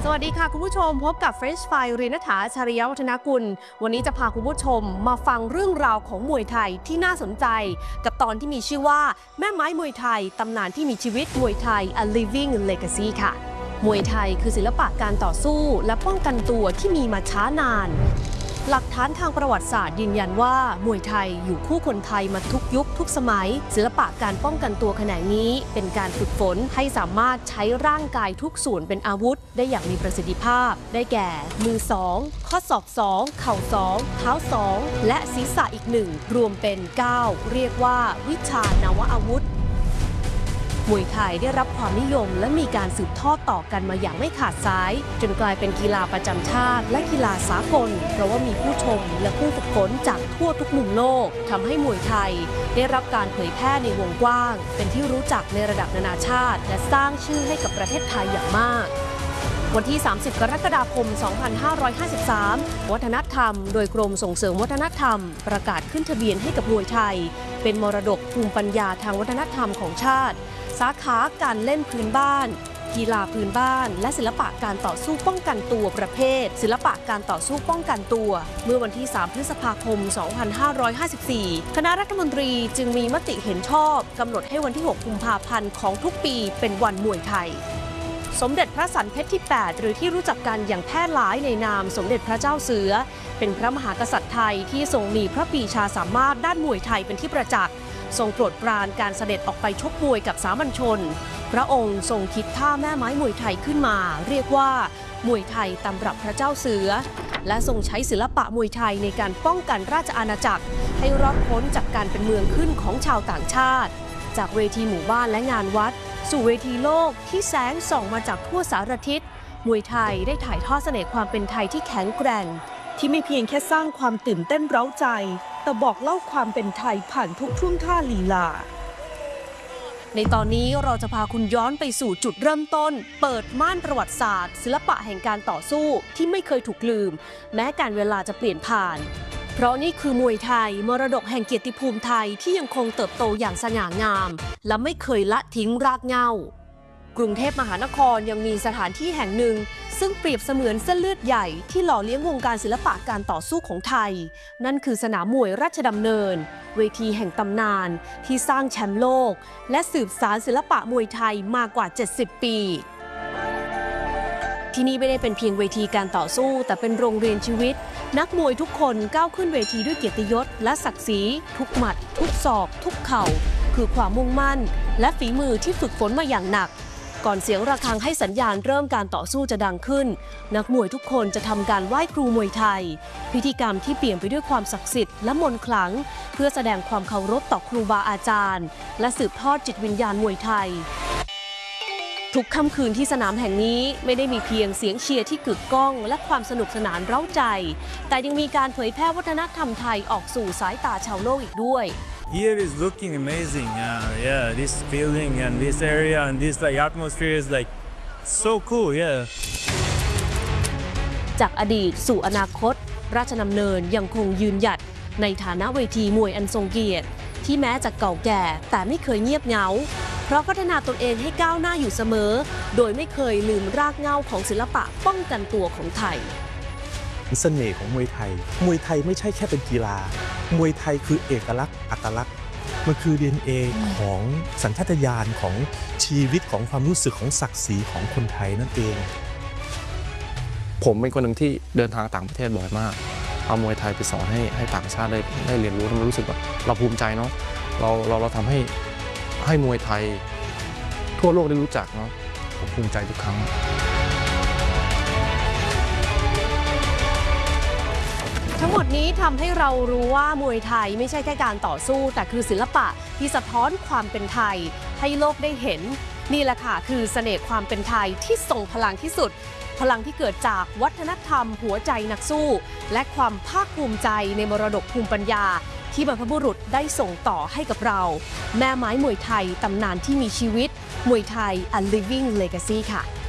สวัสดีค่ะคุณผู้ชมพบกับ French Fry รีณฐา ชริยวัฒนกุลวันนี้จะพาคุณผู้ชมมาฟังเรื่องราวของมวยไทยที่น่าสนใจกับตอนที่มีชื่อว่าแม่ไม้มวยไทยตำนานที่มีชีวิตมวยไทย A Living Legacy ค่ะมวยไทยคือศิลปะการต่อสู้และป้องกันตัวที่มีมาช้านานหลักฐานทางประวัติศาสตร์ยืนยันว่ามวยไทยอยู่คู่คนไทยมาทุกยุคทุกสมัยศิลปะการป้องกันตัวแขนงนี้เป็นการฝึกฝนให้สามารถใช้ร่างกายทุกส่วนเป็นอาวุธได้อย่างมีประสิทธิภาพได้แก่มือ2ข้อศอก2เข่า2เท้า2และศีรษะอีก1รวมเป็น9เรียกว่าวิชานวอาวุธมวยไทยได้รับความนิยมและมีการสืบทอดต่อกันมาอย่างไม่ขาดสายจนกลายเป็นกีฬาประจำชาติและกีฬาสากลเพราะว่ามีผู้ชมและผู้ฝึกฝนจากทั่วทุกมุมโลกทำให้มวยไทยได้รับการเผยแพร่ในวงกว้างเป็นที่รู้จักในระดับนานาชาติและสร้างชื่อให้กับประเทศไทยอย่างมากวันที่ 30 กรกฎาคม 2553 วัฒนธรรมโดยกรมส่งเสริมวัฒนธรรมประกาศขึ้นทะเบียนให้กับมวยไทยเป็นมรดกภูมิปัญญาทางวัฒนธรรมของชาติสาขาการเล่นพื้นบ้านกีฬาพื้นบ้านและศิลปะการต่อสู้ป้องกันตัวประเภทศิลปะการต่อสู้ป้องกันตัวเมื่อวันที่ 3 พฤษภาคม 2554 คณะรัฐมนตรีจึงมีมติเห็นชอบกำหนดให้วันที่ 6 กุมภาพันธ์ของทุกปีเป็นวันมวยไทยสมเด็จพระสันเพชรที่ 8 หรือที่รู้จักกันอย่างแพร่หลายในนามสมเด็จพระเจ้าเสือเป็นพระมหากษัตริย์ไทยที่ทรงมีพระปรีชาสามารถด้านมวยไทยเป็นที่ประจักษ์ทรงโปรดปรานการเสด็จออกไปชกมวยกับสามัญชนพระองค์ทรงคิดท่าแม่ไม้มวยไทยขึ้นมาเรียกว่ามวยไทยตำรับพระเจ้าเสือและทรงใช้ศิลปะมวยไทยในการป้องกันราชอาณาจักรให้รอดพ้นจากการเป็นเมืองขึ้นของชาวต่างชาติจากเวทีหมู่บ้านและงานวัดสู่เวทีโลกที่แสงส่องมาจากทั่วสารทิศมวยไทยได้ถ่ายทอดเสน่ห์ความเป็นไทยที่แข็งแกร่งที่ไม่เพียงแค่สร้างความตื่นเต้นเร้าใจแต่บอกเล่าความเป็นไทยผ่านทุกท่วงท่าลีลาในตอนนี้เราจะพาคุณย้อนไปสู่จุดเริ่มต้นเปิดม่านประวัติศาสตร์ศิลปะแห่งการต่อสู้ที่ไม่เคยถูกลืมแม้การเวลาจะเปลี่ยนผ่านเพราะนี่คือมวยไทยมรดกแห่งเกียรติภูมิไทยที่ยังคงเติบโตอย่างสง่างามและไม่เคยละทิ้งรากเหง้ากรุงเทพมหานครยังมีสถานที่แห่งหนึ่งซึ่งเปรียบเสมือนเส้นเลือดใหญ่ที่หล่อเลี้ยงวงการศิลปะการต่อสู้ของไทยนั่นคือสนามมวยราชดำเนินเวทีแห่งตำนานที่สร้างแชมป์โลกและสืบสานศิลปะมวยไทยมากว่า70 ปีที่นี่ไม่ได้เป็นเพียงเวทีการต่อสู้แต่เป็นโรงเรียนชีวิตนักมวยทุกคนก้าวขึ้นเวทีด้วยเกียรติยศและศักดิ์ศรีทุกหมัดทุกศอกทุกเข่าคือความมุ่งมั่นและฝีมือที่ฝึกฝนมาอย่างหนักก่อนเสียงระฆังให้สัญญาณเริ่มการต่อสู้จะดังขึ้นนักมวยทุกคนจะทำการไหว้ครูมวยไทยพิธีกรรมที่เปลี่ยนไปด้วยความศักดิ์สิทธิ์และมนต์ขลังเพื่อแสดงความเคารพต่อครูบาอาจารย์และสืบทอดจิตวิญญาณมวยไทยทุกค่ำคืนที่สนามแห่งนี้ไม่ได้มีเพียงเสียงเชียร์ที่กึกก้องและความสนุกสนานเร้าใจแต่ยังมีการเผยแพร่วัฒนธรรมไทยออกสู่สายตาชาวโลกอีกด้วย Here is looking amazing. Yeah, this feeling and this area and this atmosphere is so cool. Yeah. จากอดีตสู่อนาคตราชดำเนินยังคงยืนหยัดในฐานะเวทีมวยอันทรงเกียรติที่แม้จะเก่าแก่แต่ไม่เคยเงียบเหงาเพราะพัฒนาตนเองให้ก้าวหน้าอยู่เสมอโดยไม่เคยลืมรากเหง้าของศิลปะป้องกันตัวของไทยเสน่ห์ของมวยไทยไม่ใช่แค่เป็นกีฬามวยไทยคือเอกลักษณ์อัตลักษณ์มันคือ DNA ของสัญชาตญาณของชีวิตของความรู้สึกของศักดิ์ศรีของคนไทยนั่นเองผมเป็นคนหนึ่งที่เดินทางต่างประเทศบ่อยมากเอามวยไทยไปสอนให้ต่างชาติได้เรียนรู้มันรู้สึกแบบเราภูมิใจเนาะเราทำให้มวยไทยทั่วโลกได้รู้จักเนาะผมภูมิใจทุกครั้งทั้งหมดนี้ทำให้เรารู้ว่ามวยไทยไม่ใช่แค่การต่อสู้แต่คือศิลปะที่สะท้อนความเป็นไทยให้โลกได้เห็นนี่แหละค่ะคือเสน่ห์ความเป็นไทยที่ทรงพลังที่สุดพลังที่เกิดจากวัฒนธรรมหัวใจนักสู้และความภาคภูมิใจในมรดกภูมิปัญญาที่บรรพบุรุษได้ส่งต่อให้กับเราแม่ไม้มวยไทยตำนานที่มีชีวิตมวยไทย A Living Legacy ค่ะ